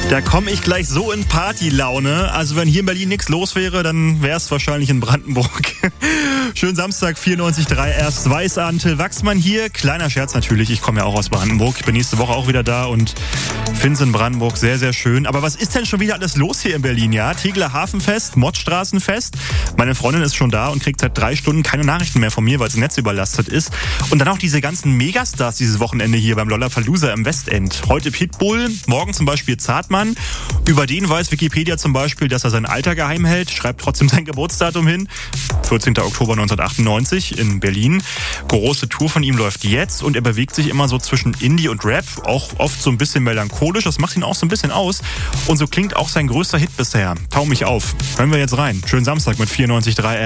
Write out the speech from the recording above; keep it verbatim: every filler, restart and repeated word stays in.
Da komme ich gleich so in Partylaune. Also wenn hier in Berlin nichts los wäre, dann wäre es wahrscheinlich in Brandenburg. Schönen Samstag, vierundneunzig Komma drei erst Weiß an Till Wachsmann hier. Kleiner Scherz natürlich, ich komme ja auch aus Brandenburg. Ich bin nächste Woche auch wieder da und finde es in Brandenburg sehr, sehr schön. Aber was ist denn schon wieder alles los hier in Berlin? Ja, Tegeler Hafenfest, Mottstraßenfest. Meine Freundin ist schon da und kriegt seit drei Stunden keine Nachrichten mehr von mir, weil das Netz überlastet ist. Und dann auch diese ganzen Megastars dieses Wochenende hier beim Lollapalooza im Westend. Heute Pitbull, morgen zum Beispiel Zartmann. Über den weiß Wikipedia zum Beispiel, dass er sein Alter geheim hält, schreibt trotzdem sein Geburtsdatum hin. vierzehnter Oktober neunzehnhundertachtundneunzig in Berlin. Große Tour von ihm läuft jetzt und er bewegt sich immer so zwischen Indie und Rap, auch oft so ein bisschen melancholisch. Das macht ihn auch so ein bisschen aus. Und so klingt auch sein größter Hit bisher. Tau mich auf. Hören wir jetzt rein. Schönen Samstag mit vierundneunzig Komma drei.